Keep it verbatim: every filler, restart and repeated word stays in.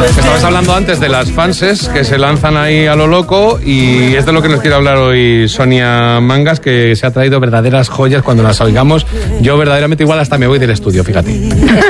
Estabas hablando antes de las fanses que se lanzan ahí a lo loco y es de lo que nos quiere hablar hoy Sonia Mangas, que se ha traído verdaderas joyas cuando las oigamos. Yo verdaderamente igual hasta me voy del estudio, fíjate.